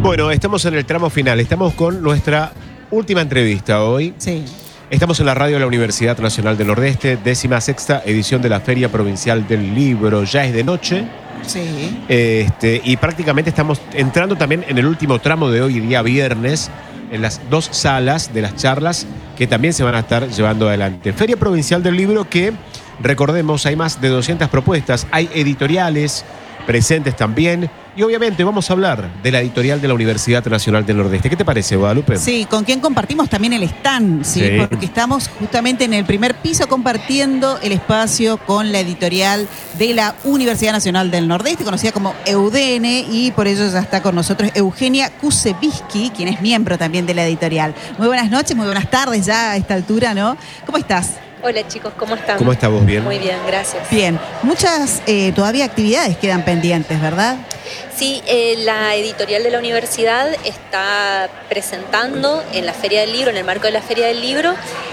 Bueno, estamos en el tramo final. Estamos con nuestra última entrevista hoy. Sí. Estamos en la radio de la Universidad Nacional del Nordeste, 16ª edición de la Feria Provincial del Libro. Ya es de noche. Sí. Y prácticamente estamos entrando también en el último tramo de hoy, día viernes, en las dos salas de las charlas que también se van a estar llevando adelante. Feria Provincial del Libro que, recordemos, hay más de 200 propuestas, hay editoriales presentes también. Y obviamente vamos a hablar de la editorial de la Universidad Nacional del Nordeste. ¿Qué te parece, Guadalupe? Sí, con quien compartimos también el stand, ¿sí? Porque estamos justamente en el primer piso compartiendo el espacio con la editorial de la Universidad Nacional del Nordeste, conocida como EUDN, y por ello ya está con nosotros Eugenia Kuseviski, quien es miembro también de la editorial. Muy buenas noches, muy buenas tardes ya a esta altura, ¿no? ¿Cómo estás? Hola chicos, ¿cómo están? ¿Cómo estás vos? ¿Bien? Muy bien, gracias. Bien, muchas todavía actividades quedan pendientes, ¿verdad? Sí, la editorial de la universidad está presentando en la Feria del Libro, en el marco de la Feria del Libro,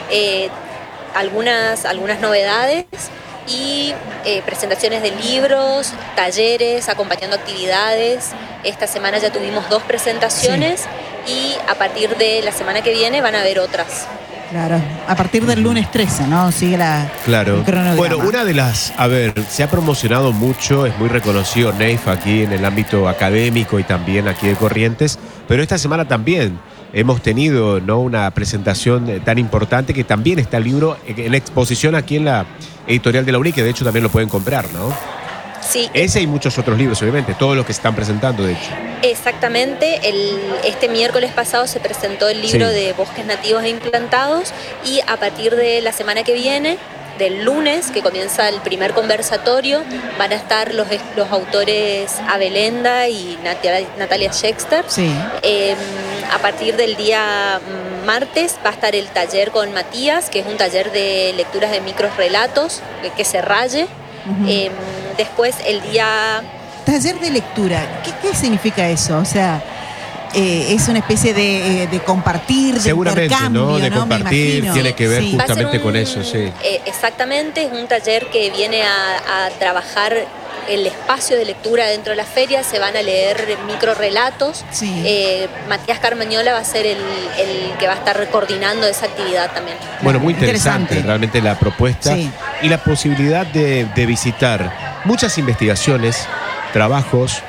algunas novedades y presentaciones de libros, talleres, acompañando actividades. Esta semana ya tuvimos 2 presentaciones y a partir de la semana que viene van a haber otras. Claro, a partir del lunes 13, ¿no? Sigue el cronograma. Bueno, una de las, se ha promocionado mucho, es muy reconocido NEIF aquí en el ámbito académico y también aquí de Corrientes, pero esta semana también hemos tenido, ¿no?, una presentación tan importante que también está el libro en exposición aquí en la editorial de la UNI, que de hecho también lo pueden comprar, ¿no? Sí. Ese y muchos otros libros, obviamente, todos los que se están presentando, de hecho. Exactamente, este miércoles pasado se presentó el libro de Bosques Nativos e Implantados y a partir de la semana que viene, del lunes, que comienza el primer conversatorio, van a estar los autores Abelenda y Natalia Schechter. Sí. A partir del día martes va a estar el taller con Matías, que es un taller de lecturas de microrelatos, que se raye. Después el día... Taller de lectura, ¿qué significa eso? O sea, es una especie de compartir, de seguramente, intercambio, ¿no? De compartir, tiene que ver justamente con eso, sí. Exactamente, es un taller que viene a trabajar el espacio de lectura dentro de la feria, se van a leer microrelatos. Sí. Matías Carmañola va a ser el que va a estar coordinando esa actividad también. Bueno, muy interesante realmente la propuesta y la posibilidad de visitar muchas investigaciones, trabajos